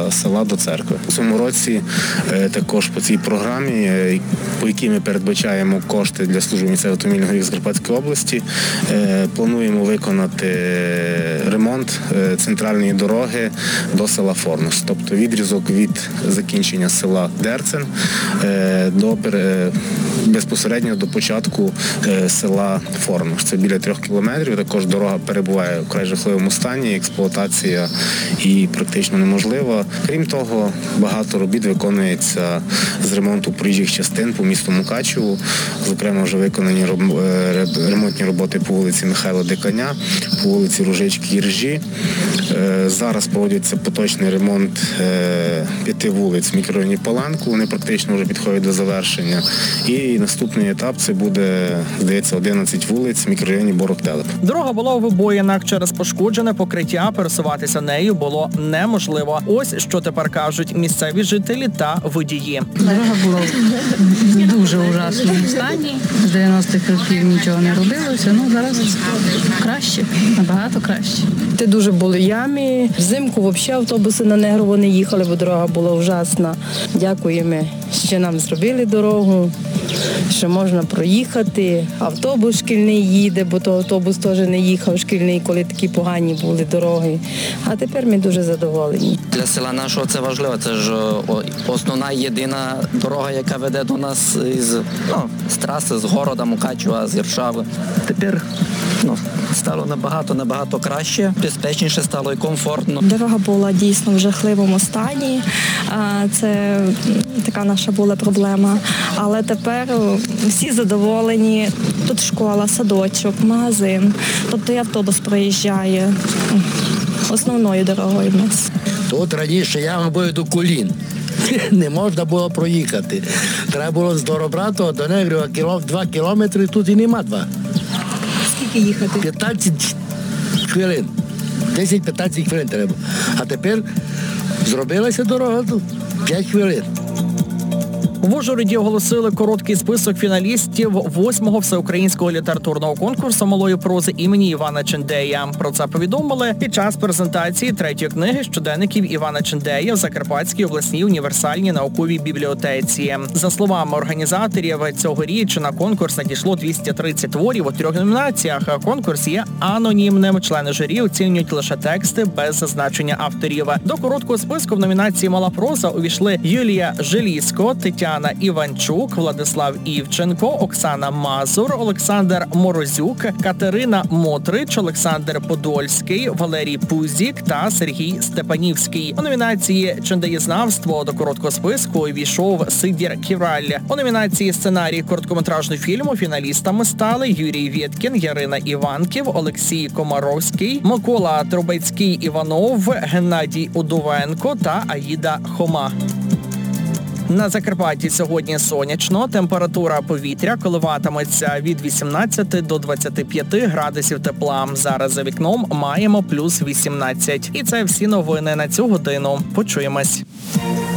села до церкви. У цьому році також по цій програмі, по якій ми передбачаємо кошти для служби місцевих автомобільних доріг Закарпатської області, плануємо виконати ремонт центральної дороги до села Форнус. Тобто відрізок від закінчення села Дерцен безпосередньо до початку села Форнус. Це біля 3 кілометрів. Також дорога перебуває в вкрай жахливому стані, експлуатація і практично неможлива. Крім того, багато робіт виконується з ремонту проїжджих частин по місту Мукачеву. Зокрема, вже виконані ремонтні роботи по вулиці Михайла Диканя, по вулиці Ружички і Ржі. Зараз проводиться поточний ремонт 5 вулиць в мікрорайоні Паланку. Вони практично вже підходять до завершення. І наступний етап – це буде, здається, 11 вулиць в мікрорайоні Борок-Телеп. Дорога була у вибоїнах. Через пошкоджене покриття пересуватися нею було неможливо. Ось що тепер кажуть місцеві жителі та водії. Дорога була в дуже ужасному стані. З 90-х років нічого не робилося. Зараз краще, набагато краще. Це дуже були ями. Взимку взагалі автобуси на Негрово не їхали, бо дорога була ужасна. Дякуємо, що нам зробили дорогу, що можна проїхати. Автобус шкільний їде, бо то автобус теж не їхав шкільний, коли такі погані були дороги. А тепер ми дуже задоволені. Для села нашого це важливо. Це ж основна єдина дорога, яка веде до нас з траси, з города Мукачева, з Іршави. Тепер стало набагато краще, безпечніше стало і комфортно. Дорога була дійсно в жахливому стані. Це така наша була проблема. Але тепер всі задоволені. Тут школа, садочок, магазин. Тобто і автобус проїжджає основною дорогою в нас. Тут раніше ями були до колін. Не можна було проїхати. Треба було з Доробратова до Негрова 2 кілометри, тут і нема 2. Скільки їхати? 15 хвилин. 10-15 хвилин треба. А тепер зробилася дорога тут 5 хвилин. В Ужгороді оголосили короткий список фіналістів 8-го всеукраїнського літературного конкурсу малої прози імені Івана Чендея. Про це повідомили під час презентації 3-ї книги щоденників Івана Чендея в Закарпатській обласній універсальній науковій бібліотеці. За словами організаторів, цьогоріч на конкурс надійшло 230 творів у 3 номінаціях. Конкурс є анонімним. Члени журі оцінюють лише тексти без зазначення авторів. До короткого списку в номінації «Мала проза» увійшли Юлія Желізко, Тетяна Іванчук, Владислав Івченко, Оксана Мазур, Олександр Морозюк, Катерина Мотрич, Олександр Подольський, Валерій Пузік та Сергій Степанівський. У номінації «Чендеєзнавство» до короткого списку увійшов Сидір Ківраль. У номінації «Сценарій короткометражного фільму» фіналістами стали Юрій Вєткін, Ярина Іванків, Олексій Комаровський, Микола Трубецький-Іванов, Геннадій Удовенко та Аїда Хома. На Закарпатті сьогодні сонячно, температура повітря коливатиметься від 18 до 25 градусів тепла. Зараз за вікном маємо плюс 18. І це всі новини на цю годину. Почуємось.